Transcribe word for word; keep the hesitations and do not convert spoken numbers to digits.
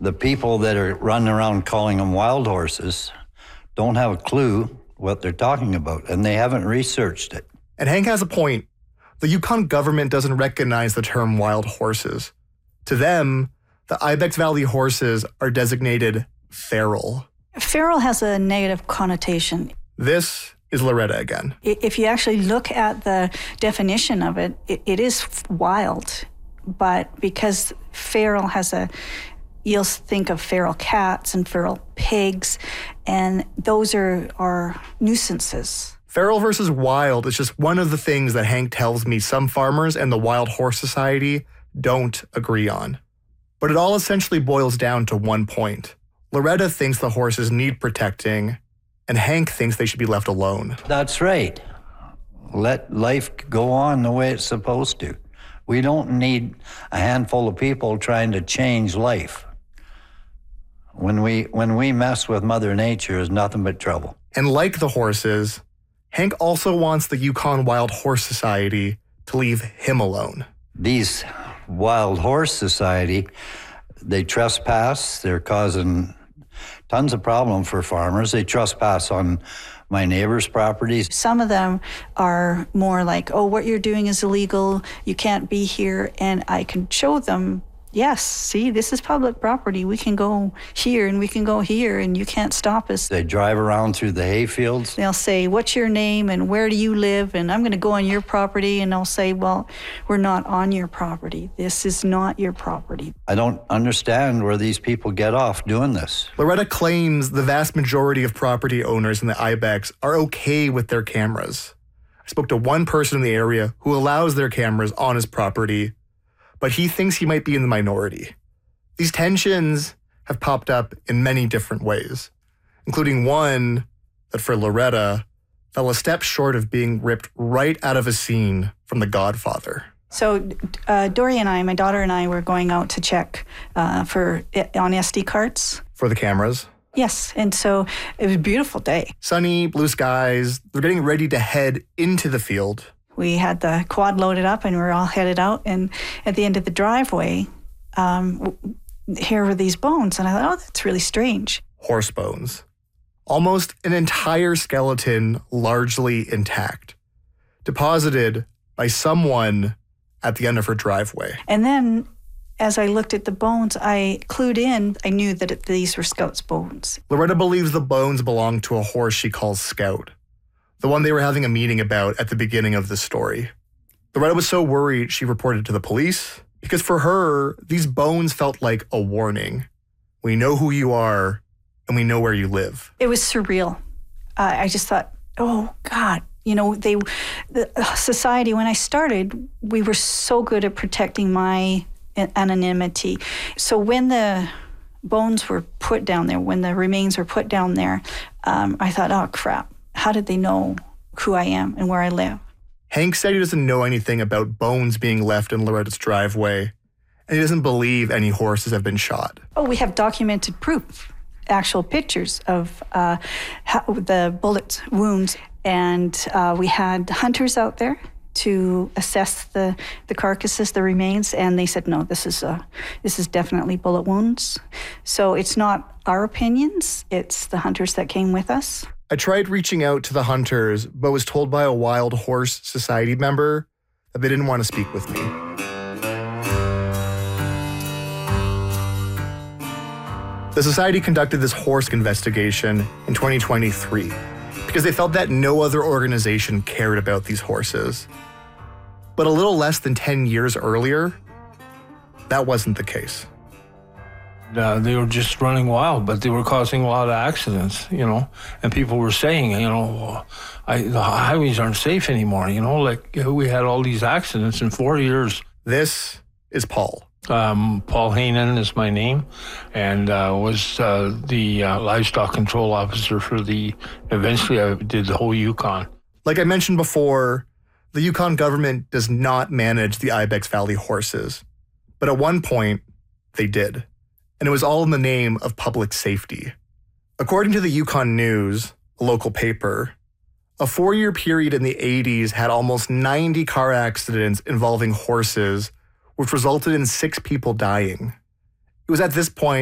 The people that are running around calling them wild horses don't have a clue what they're talking about, and they haven't researched it. And Hank has a point. The Yukon government doesn't recognize the term wild horses. To them, the Ibex Valley horses are designated feral. Feral has a negative connotation. This is Loretta again. If you actually look at the definition of it, it, it is wild. But because feral has a, you'll think of feral cats and feral pigs, and those are, are nuisances. Feral versus wild is just one of the things that Hank tells me some farmers and the Wild Horse Society don't agree on. But it all essentially boils down to one point. Loretta thinks the horses need protecting, and Hank thinks they should be left alone. That's right. Let life go on the way it's supposed to. We don't need a handful of people trying to change life. When we when we mess with Mother Nature, it's nothing but trouble. And like the horses, Hank also wants the Yukon Wild Horse Society to leave him alone. These Wild Horse Society, they trespass. They're causing tons of problem for farmers. They trespass on my neighbor's properties. Some of them are more like, oh, what you're doing is illegal. You can't be here. And I can show them, yes, see, this is public property. We can go here and we can go here and you can't stop us. They drive around through the hayfields. They'll say, what's your name and where do you live? And I'm going to go on your property. And I'll say, well, we're not on your property. This is not your property. I don't understand where these people get off doing this. Loretta claims the vast majority of property owners in the Ibex are okay with their cameras. I spoke to one person in the area who allows their cameras on his property, but he thinks he might be in the minority. These tensions have popped up in many different ways, including one that for Loretta fell a step short of being ripped right out of a scene from The Godfather. So uh, Dory and I, my daughter and I, were going out to check uh, for on S D cards. For the cameras? Yes, and so it was a beautiful day. Sunny, blue skies. They're getting ready to head into the field. We had the quad loaded up and we were all headed out. And at the end of the driveway, um, here were these bones. And I thought, oh, that's really strange. Horse bones. Almost an entire skeleton, largely intact. Deposited by someone at the end of her driveway. And then as I looked at the bones, I clued in. I knew that it, these were Scout's bones. Loretta believes the bones belong to a horse she calls Scout. The one they were having a meeting about at the beginning of the story. Loretta was so worried she reported to the police because for her, these bones felt like a warning. We know who you are and we know where you live. It was surreal. Uh, I just thought, oh God, you know, they, the society, when I started, we were so good at protecting my anonymity. So when the bones were put down there, when the remains were put down there, um, I thought, oh crap. How did they know who I am and where I live? Hank said he doesn't know anything about bones being left in Loretta's driveway, and he doesn't believe any horses have been shot. Oh, we have documented proof, actual pictures of uh, how, the bullet wounds, and uh, we had hunters out there to assess the, the carcasses, the remains, and they said, no, this is a, this is definitely bullet wounds. So it's not our opinions, it's the hunters that came with us. I tried reaching out to the hunters, but was told by a Wild Horse Society member that they didn't want to speak with me. The society conducted this horse investigation in twenty twenty-three because they felt that no other organization cared about these horses. But a little less than ten years earlier, that wasn't the case. Uh, they were just running wild, but they were causing a lot of accidents, you know, and people were saying, you know, I, the highways aren't safe anymore, you know, like we had all these accidents in four years. This is Paul. Um, Paul Hainan is my name, and uh, was uh, the uh, livestock control officer for the, eventually I did the whole Yukon. Like I mentioned before, the Yukon government does not manage the Ibex Valley horses, but at one point they did. And it was all in the name of public safety. According to the Yukon News, a local paper, a four-year period in the eighties had almost ninety car accidents involving horses, which resulted in six people dying. It was at this point